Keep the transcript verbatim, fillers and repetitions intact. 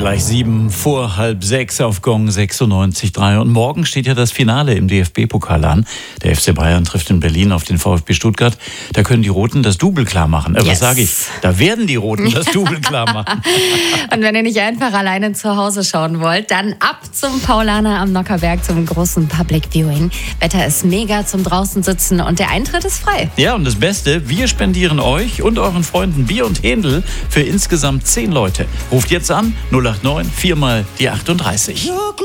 Gleich sieben vor halb sechs auf Gong sechsundneunzig Komma drei. Und morgen steht ja das Finale im D F B-Pokal an. Der F C Bayern trifft in Berlin auf den VfB Stuttgart. Da können die Roten das Double klar machen. Äh, Yes. Was sage ich? Da werden die Roten das Double klar machen. Und wenn ihr nicht einfach alleine zu Hause schauen wollt, dann ab zum Paulaner am Nockherberg zum großen Public Viewing. Wetter ist mega zum draußen sitzen und der Eintritt ist frei. Ja, und das Beste, wir spendieren euch und euren Freunden Bier und Händel für insgesamt zehn Leute. Ruft jetzt an null acht neun vier mal die achtunddreißig.